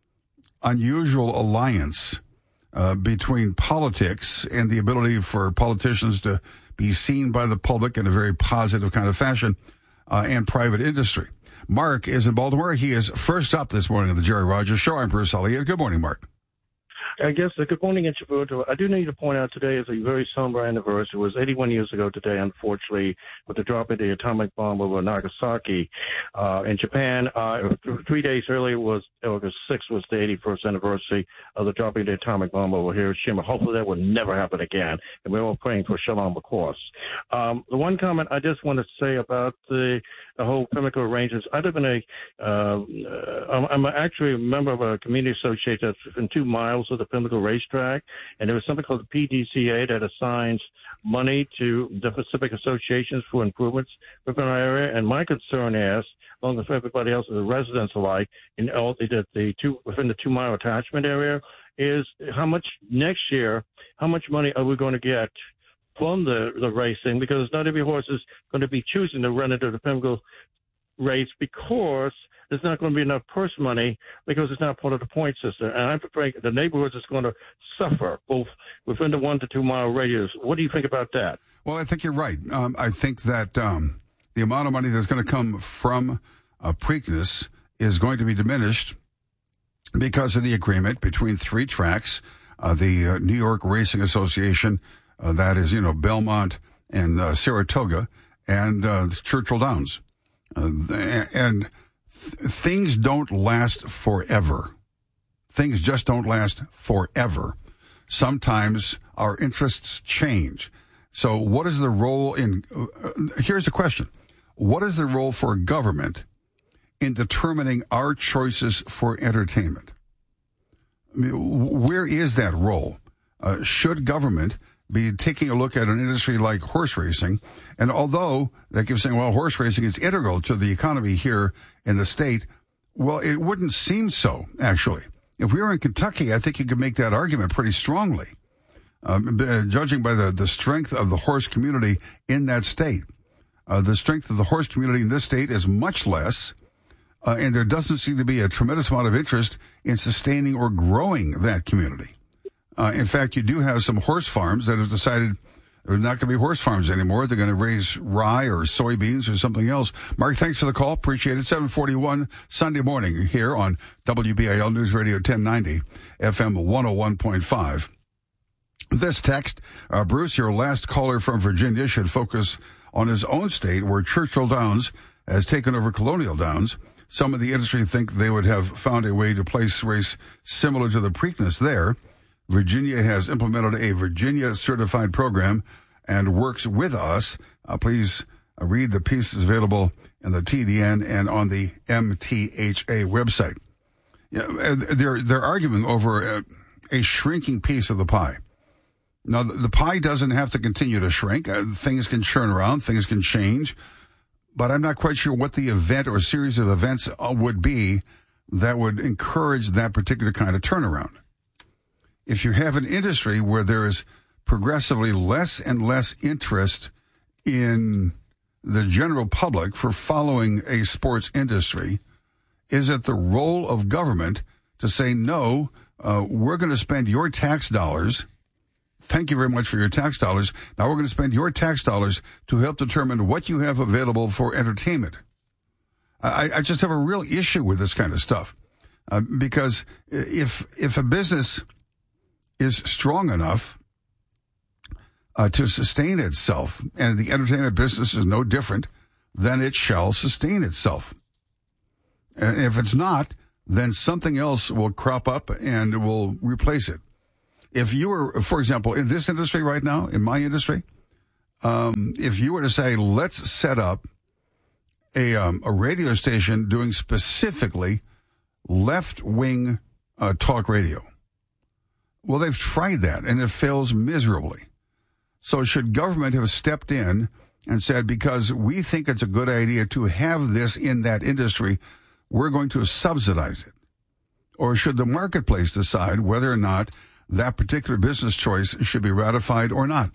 unusual alliance uh, between politics and the ability for politicians to be seen by the public in a very positive kind of fashion, uh, and private industry. Mark is in Baltimore. He is first up this morning on the Jerry Rogers Show. I'm Bruce Elliott. Good morning, Mark. I guess uh, good morning, Introverto. I do need to point out today is a very somber anniversary. It was eighty-one years ago today, unfortunately, with the drop of the atomic bomb over Nagasaki uh, in Japan. Uh, th- three days earlier was August sixth was the eighty-first anniversary of the dropping of the atomic bomb over Hiroshima. Hopefully that will never happen again, and we're all praying for shalom, of course. Um, the one comment I just want to say about the, the whole Pimlico arrangements, I live in a, uh, uh, I'm actually a member of a community association that's within two miles of the Pimlico racetrack, and there was something called the P D C A that assigns money to the specific associations for improvements within our area. And my concern is, along with everybody else, the residents alike, in all the, the two within the two mile attachment area, is how much next year, how much money are we going to get from the the racing? Because not every horse is going to be choosing to run into the Pimlico race because there's not going to be enough purse money because it's not part of the point system. And I'm afraid the neighborhoods is going to suffer both within the one to two mile radius. What do you think about that? Well, I think you're right. Um, I think that um, the amount of money that's going to come from uh, Preakness is going to be diminished because of the agreement between three tracks, uh, the uh, New York Racing Association, uh, that is, you know, Belmont and uh, Saratoga, and uh, Churchill Downs. Uh, and th- things don't last forever. Things just don't last forever. Sometimes our interests change. So what is the role in, uh, here's the question. What is the role for government in determining our choices for entertainment? I mean, where is that role? Uh, should government be taking a look at an industry like horse racing? And although they keep saying, well, horse racing is integral to the economy here in the state, well, it wouldn't seem so, actually. If we were in Kentucky, I think you could make that argument pretty strongly, um, judging by the, the strength of the horse community in that state. Uh, the strength of the horse community in this state is much less, uh, and there doesn't seem to be a tremendous amount of interest in sustaining or growing that community. Uh, in fact, you do have some horse farms that have decided they're not going to be horse farms anymore. They're going to raise rye or soybeans or something else. Mark, thanks for the call. Appreciate it. seven forty-one Sunday morning here on W B A L News Radio ten ninety, F M one oh one point five. This text, uh, Bruce, your last caller from Virginia, should focus on his own state where Churchill Downs has taken over Colonial Downs. Some of the industry think they would have found a way to place race similar to the Preakness there. Virginia has implemented a Virginia certified program and works with us. Uh, please uh, read the pieces available in the T D N and on the M T H A website. Yeah, they're, they're arguing over a, a shrinking piece of the pie. Now, the, the pie doesn't have to continue to shrink. Uh, things can churn around. Things can change. But I'm not quite sure what the event or series of events uh, would be that would encourage that particular kind of turnaround. If you have an industry where there is progressively less and less interest in the general public for following a sports industry, Is it the role of government to say, no, uh, we're going to spend your tax dollars. Thank you very much for your tax dollars. Now we're going to spend your tax dollars to help determine what you have available for entertainment. I, I just have a real issue with this kind of stuff. Uh, because if if a business is strong enough uh, to sustain itself, and the entertainment business is no different, then it shall sustain itself. And if it's not, then something else will crop up and will replace it. If you were, for example, in this industry right now, in my industry, um, if you were to say, let's set up a um, a radio station doing specifically left-wing uh, talk radio. Well, they've tried that, and it fails miserably. So should government have stepped in and said, because we think it's a good idea to have this in that industry, we're going to subsidize it? Or should the marketplace decide whether or not that particular business choice should be ratified or not?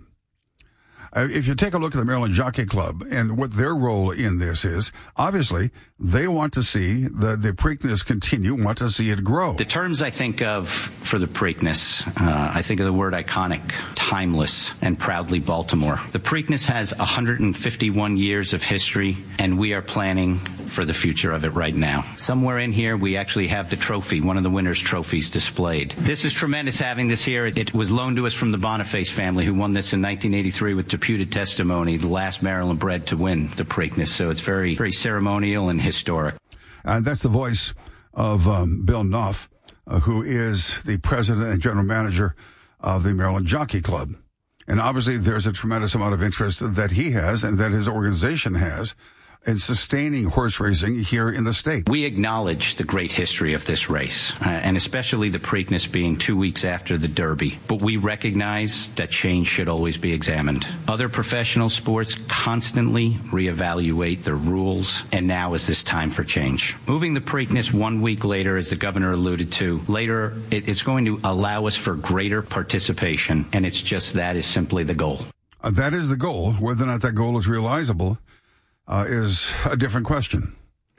Uh, if you take a look at the Maryland Jockey Club and what their role in this is, obviously they want to see the, the Preakness continue, want to see it grow. The terms I think of for the Preakness, uh, I think of the word iconic, timeless, and proudly Baltimore. The Preakness has one hundred fifty-one years of history, and we are planning for the future of it right now. Somewhere in here, we actually have the trophy, one of the winners' trophies displayed. This is tremendous having this here. It, it was loaned to us from the Boniface family, who won this in nineteen eighty-three with deputed testimony, the last Maryland bred to win the Preakness. So it's very, very ceremonial and historic. And that's the voice of um, Bill Knopf, uh, who is the president and general manager of the Maryland Jockey Club. And obviously there's a tremendous amount of interest that he has and that his organization has in sustaining horse racing here in the state. We acknowledge the great history of this race, uh, and especially the Preakness being two weeks after the Derby. But we recognize that change should always be examined. Other professional sports constantly reevaluate their rules, and now is this time for change. Moving the Preakness one week later, as the governor alluded to, later it, it's going to allow us for greater participation, and it's just that is simply the goal. Uh, that is the goal. Whether or not that goal is realizable Uh, is a different question.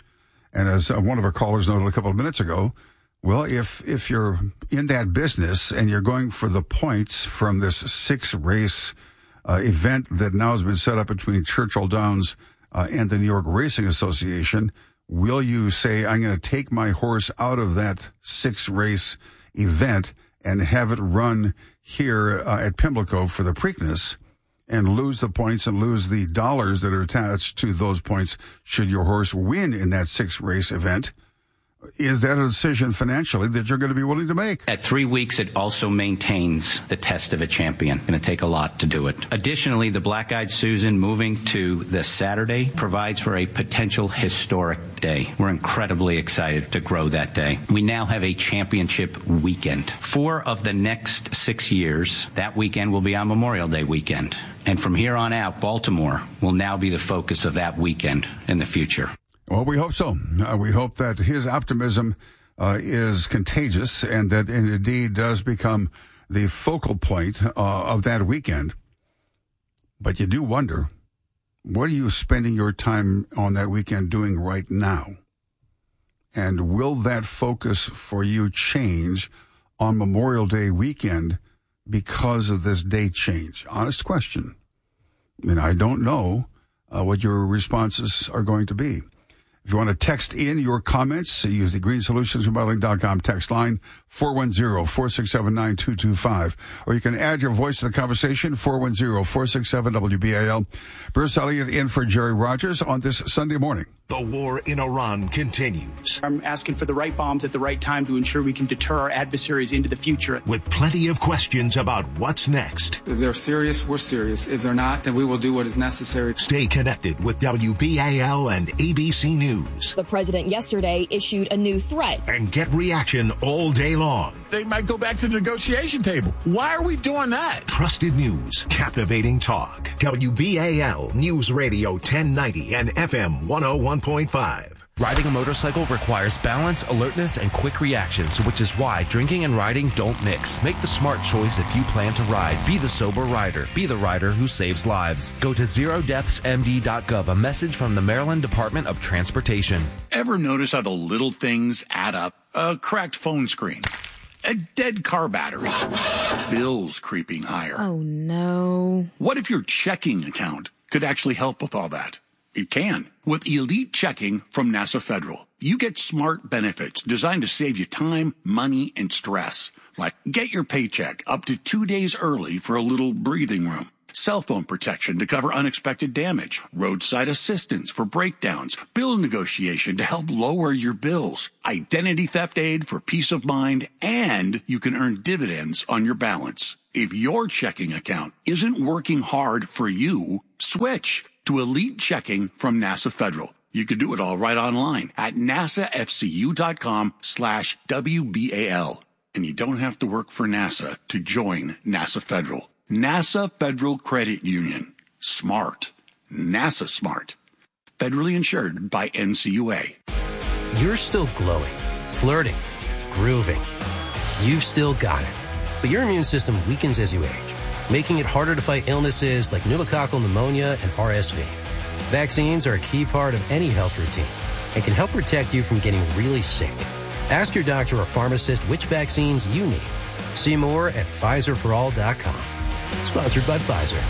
And as uh, one of our callers noted a couple of minutes ago, well, if if you're in that business and you're going for the points from this six-race uh, event that now has been set up between Churchill Downs uh, and the New York Racing Association, will you say, I'm going to take my horse out of that six-race event and have it run here uh, at Pimlico for the Preakness, and lose the points and lose the dollars that are attached to those points should your horse win in that six-race event? Is that a decision financially that you're going to be willing to make? At three weeks, it also maintains the test of a champion. It's going to take a lot to do it. Additionally, the Black-Eyed Susan moving to this Saturday provides for a potential historic day. We're incredibly excited to grow that day. We now have a championship weekend. Four of the next six years, that weekend will be on Memorial Day weekend. And from here on out, Baltimore will now be the focus of that weekend in the future. Well, we hope so. Uh, we hope that his optimism uh, is contagious and that it indeed does become the focal point uh, of that weekend. But you do wonder, what are you spending your time on that weekend doing right now? And will that focus for you change on Memorial Day weekend because of this date change? Honest question. I mean, I don't know uh, what your responses are going to be. If you want to text in your comments, use the Green Solutions Remodeling dot com text line, four one zero, four six seven, nine two two five. Or you can add your voice to the conversation, four one zero, four six seven, W B A L. Bruce Elliott in for Jerry Rogers on this Sunday morning. The war in Iran continues. I'm asking for the right bombs at the right time to ensure we can deter our adversaries into the future. With plenty of questions about what's next. If they're serious, we're serious. If they're not, then we will do what is necessary. Stay connected with W B A L and A B C News. The president yesterday issued a new threat. And get reaction all day long. They might go back to the negotiation table. Why are we doing that? Trusted news, captivating talk. W B A L News Radio ten ninety and F M one oh one point five. Riding a motorcycle requires balance, alertness, and quick reactions, which is why drinking and riding don't mix. Make the smart choice if you plan to ride. Be the sober rider. Be the rider who saves lives. Go to zero deaths m d dot gov, a message from the Maryland Department of Transportation. Ever notice how the little things add up? A cracked phone screen, a dead car battery, bills creeping higher. Oh, no. What if your checking account could actually help with all that? It can. With Elite Checking from NASA Federal, you get smart benefits designed to save you time, money, and stress. Like get your paycheck up to two days early for a little breathing room. Cell phone protection to cover unexpected damage. Roadside assistance for breakdowns. Bill negotiation to help lower your bills. Identity theft aid for peace of mind. And you can earn dividends on your balance. If your checking account isn't working hard for you, switch to Elite Checking from NASA Federal. You can do it all right online at nasafcu.com slash WBAL. And you don't have to work for NASA to join NASA Federal. NASA Federal Credit Union. Smart. NASA smart. Federally insured by N C U A. You're still glowing, flirting, grooving. You've still got it. But your immune system weakens as you age, making it harder to fight illnesses like pneumococcal pneumonia and R S V. Vaccines are a key part of any health routine and can help protect you from getting really sick. Ask your doctor or pharmacist which vaccines you need. See more at Pfizer for all dot com. Sponsored by Pfizer.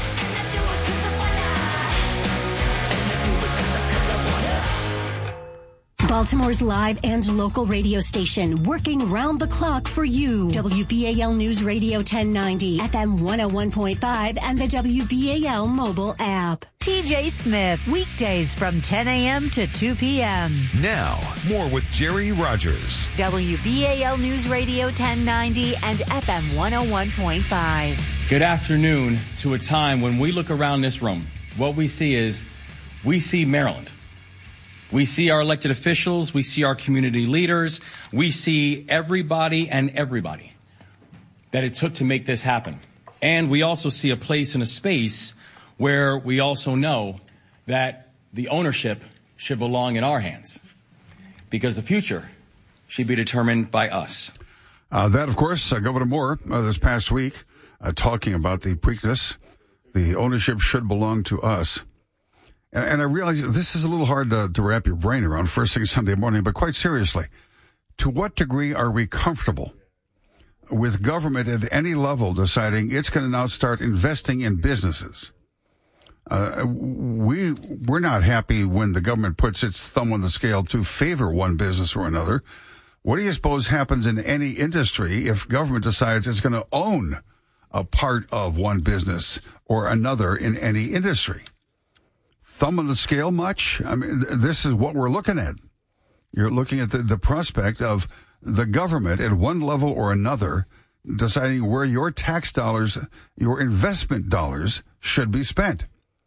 Baltimore's live and local radio station, working round the clock for you. W B A L News Radio ten ninety, F M one oh one point five, and the W B A L mobile app. T J Smith, weekdays from ten a.m. to two p.m. Now, more with Jerry Rogers. W B A L News Radio ten ninety and F M one oh one point five. Good afternoon to a time when we look around this room. What we see is we see Maryland. We see our elected officials. We see our community leaders. We see everybody and everybody that it took to make this happen. And we also see a place and a space where we also know that the ownership should belong in our hands because the future should be determined by us. Uh, that, of course, uh, Governor Moore uh, this past week uh, talking about the Preakness. The ownership should belong to us. And I realize this is a little hard to, to wrap your brain around first thing Sunday morning, but quite seriously, to what degree are we comfortable with government at any level deciding it's going to now start investing in businesses? Uh, we, we're not happy when the government puts its thumb on the scale to favor one business or another. What do you suppose happens in any industry if government decides it's going to own a part of one business or another in any industry? Thumb on the scale much? I mean, th- this is what we're looking at. You're looking at the, the prospect of the government at one level or another deciding where your tax dollars, your investment dollars should be spent.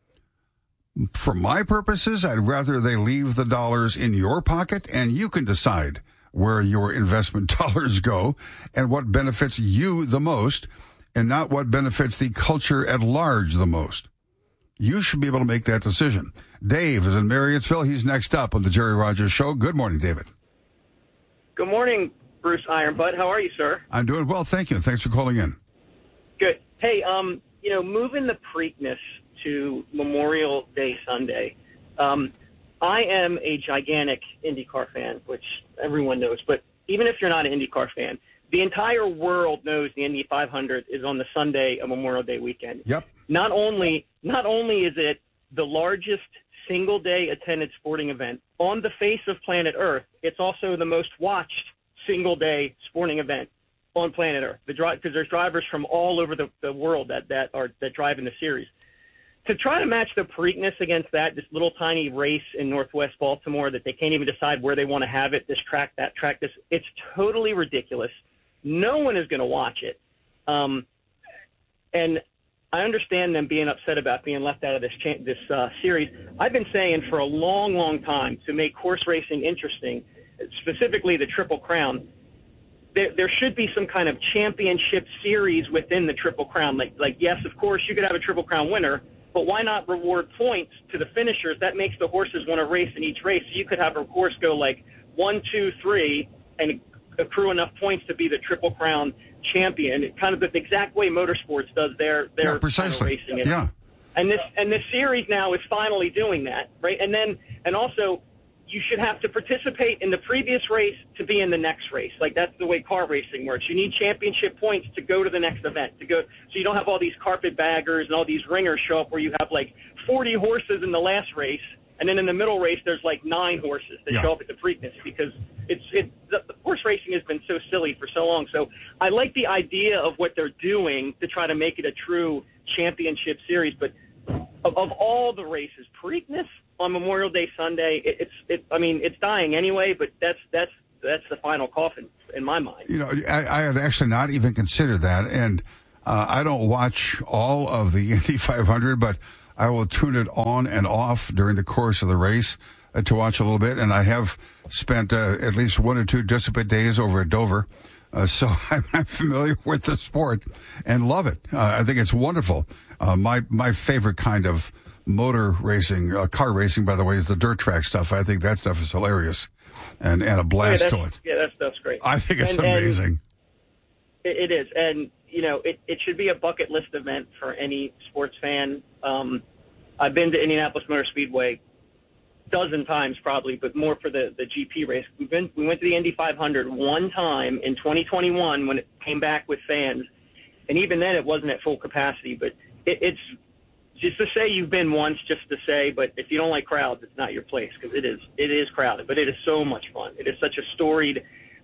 For my purposes, I'd rather they leave the dollars in your pocket and you can decide where your investment dollars go and what benefits you the most and not what benefits the culture at large the most. You should be able to make that decision. Dave is in Marriottsville. He's next up on the Jerry Rogers Show. Good morning, David. Good morning, Bruce Ironbutt. How are you, sir? I'm doing well, thank you. Thanks for calling in. Good. Hey, um, you know, moving the Preakness to Memorial Day Sunday, um, I am a gigantic IndyCar fan, which everyone knows. But even if you're not an IndyCar fan, the entire world knows the Indy five hundred is on the Sunday of Memorial Day weekend. Yep. Not only not only is it the largest single-day attended sporting event on the face of planet Earth, it's also the most watched single-day sporting event on planet Earth. The drive because there's drivers from all over the, the world that, that are that drive in the series. To try to match the Preakness against that, this little tiny race in Northwest Baltimore that they can't even decide where they want to have it, this track, that track, this, it's totally ridiculous. No one is going to watch it. Um, and I understand them being upset about being left out of this cha- this uh, series. I've been saying for a long, long time to make horse racing interesting, specifically the Triple Crown, there, there should be some kind of championship series within the Triple Crown. Like, like, yes, of course, you could have a Triple Crown winner, but why not reward points to the finishers? That makes the horses want to race in each race. So you could have a horse go like one, two, three, and accrue enough points to be the Triple Crown champion. It kind of the exact way motorsports does their their yeah, precisely. Kind of racing. It. Yeah. And this and this series now is finally doing that, right? And then and also you should have to participate in the previous race to be in the next race. Like that's the way car racing works. You need championship points to go to the next event. To go, so you don't have all these carpetbaggers and all these ringers show up where you have like forty horses in the last race, and then in the middle race there's like nine horses that yeah. show up at the Preakness because it's it. The, the horse racing has been so silly for so long. So I like the idea of what they're doing to try to make it a true championship series, but. Of, of all the races, Preakness on Memorial Day Sunday, it, it's it. I mean, it's dying anyway, but that's that's that's the final coffin in my mind. You know, I, I had actually not even considered that, and uh, I don't watch all of the Indy five hundred, but I will tune it on and off during the course of the race uh, to watch a little bit, and I have spent uh, at least one or two dissipate days over at Dover. Uh, so I'm, I'm familiar with the sport and love it. Uh, I think it's wonderful. Uh, my my favorite kind of motor racing, uh, car racing, by the way, is the dirt track stuff. I think that stuff is hilarious and, and a blast yeah, to it. Yeah, that stuff's great. I think it's and, amazing. And it is. And, you know, it, it should be a bucket list event for any sports fan. Um, I've been to Indianapolis Motor Speedway a dozen times probably, but more for the, the G P race. We've been, we went to the Indy five hundred one time in twenty twenty-one when it came back with fans. And even then it wasn't at full capacity, but it, it's just to say you've been once, just to say, but if you don't like crowds, it's not your place because it is, it is crowded, but it is so much fun. It is such a storied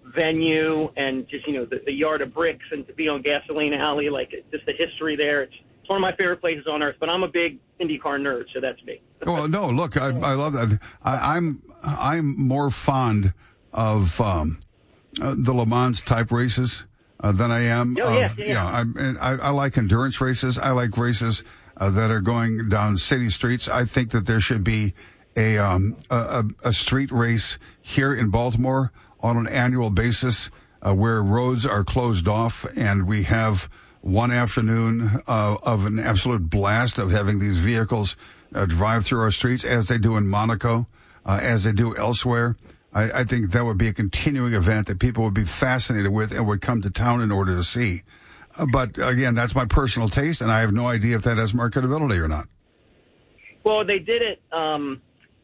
venue and just, you know, the, the yard of bricks and to be on Gasoline Alley, like just the history there. It's, it's one of my favorite places on earth, but I'm a big IndyCar nerd, so that's me. Well, no, look, I, I love that. I, I'm, I'm more fond of, um, uh, the Le Mans type races. Uh, than I am. Oh, of, yeah, yeah. You know, I, and I, I like endurance races. I like races uh, that are going down city streets. I think that there should be a, um, a, a street race here in Baltimore on an annual basis uh, where roads are closed off and we have one afternoon uh, of an absolute blast of having these vehicles uh, drive through our streets as they do in Monaco, uh, as they do elsewhere. I, I think that would be a continuing event that people would be fascinated with and would come to town in order to see. Uh, but again, that's my personal taste, and I have no idea if that has marketability or not. Well, they did it um,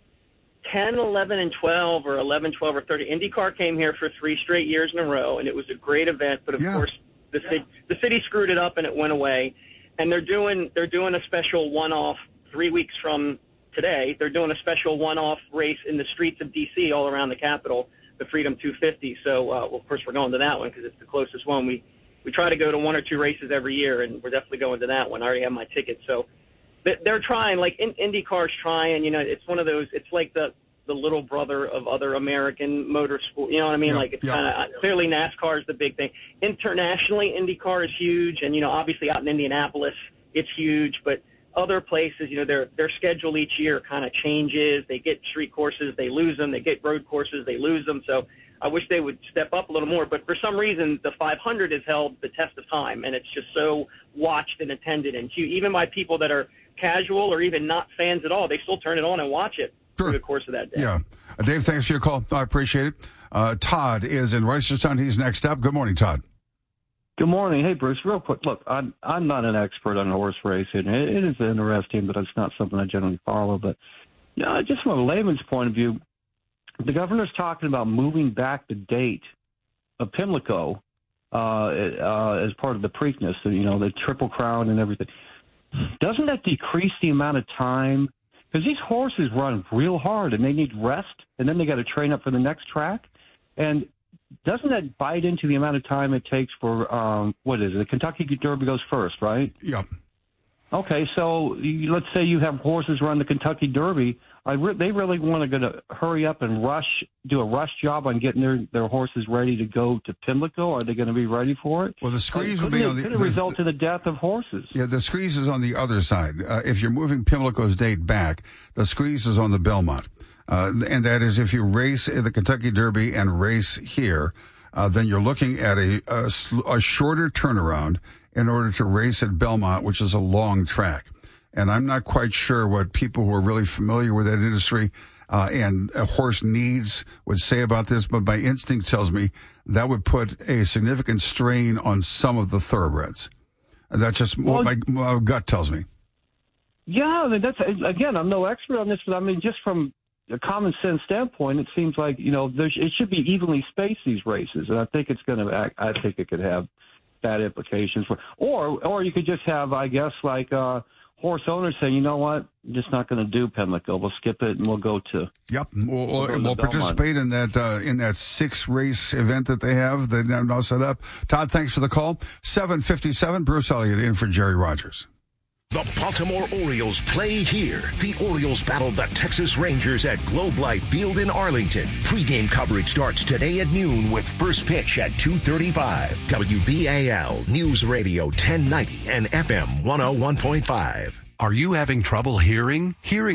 ten, eleven, and twelve, or eleven, twelve, or thirty. IndyCar came here for three straight years in a row, and it was a great event. But of yeah. course, the city, the city screwed it up, and it went away. And they're doing they're doing a special one-off three weeks from today. They're doing a special one-off race in the streets of D C all around the Capitol, the Freedom two fifty. So, uh, well, of course, we're going to that one because it's the closest one. We we try to go to one or two races every year, and we're definitely going to that one. I already have my ticket. So they're trying, like in, IndyCar's trying. You know, it's one of those. It's like the the little brother of other American motorsport. You know what I mean? Yeah, like it's yeah. kind of clearly NASCAR is the big thing. Internationally, IndyCar is huge, and you know, obviously out in Indianapolis, it's huge, but other places, you know, their their schedule each year kind of changes. They get street courses, they lose them. They get road courses, they lose them. So I wish they would step up a little more. But for some reason, the five hundred has held the test of time, and it's just so watched and attended. And even by people that are casual or even not fans at all, they still turn it on and watch it sure. through the course of that day. Yeah. Uh, Dave, thanks for your call. I appreciate it. Uh, Todd is in Reisterstown. He's next up. Good morning, Todd. Good morning. Hey, Bruce, real quick. Look, I'm, I'm not an expert on horse racing. It, it is interesting, but it's not something I generally follow. But you know, just from a layman's point of view, the governor's talking about moving back the date of Pimlico uh, uh, as part of the Preakness, you know, the Triple Crown and everything. Doesn't that decrease the amount of time? Because these horses run real hard, and they need rest, and then they got to train up for the next track. And doesn't that bite into the amount of time it takes for, um, what is it, the Kentucky Derby goes first, right? Yep. Okay, so you, let's say you have horses run the Kentucky Derby. I re- they really want to go to hurry up and rush, do a rush job on getting their, their horses ready to go to Pimlico. Are they going to be ready for it? Well, the squeeze uh, will be it, on the... Could it the, result in the death of horses? Yeah, the squeeze is on the other side. Uh, if you're moving Pimlico's date back, the squeeze is on the Belmont. Uh, and that is if you race in the Kentucky Derby and race here, uh, then you're looking at a, a, a shorter turnaround in order to race at Belmont, which is a long track. And I'm not quite sure what people who are really familiar with that industry uh, and a horse needs would say about this, but my instinct tells me that would put a significant strain on some of the thoroughbreds. That's just well, what my, my gut tells me. Yeah, I mean, that's, again, I'm no expert on this, but I mean, just from a common sense standpoint, it seems like, you know, there's, it should be evenly spaced, these races. And I think it's going to, I think it could have bad implications for, or, or you could just have, I guess, like, uh, horse owners say, you know what, I'm just not going to do Pimlico. We'll skip it and we'll go to. Yep, we'll, we'll, we'll, we'll participate in that uh, in that six race event that they have. They have now set up. Todd, thanks for the call. seven fifty-seven, Bruce Elliott in for Jerry Rogers. The Baltimore Orioles play here. The Orioles battle the Texas Rangers at Globe Life Field in Arlington. Pre-game coverage starts today at noon with first pitch at two thirty-five. W B A L News Radio ten ninety and F M one oh one point five. Are you having trouble hearing? Hearing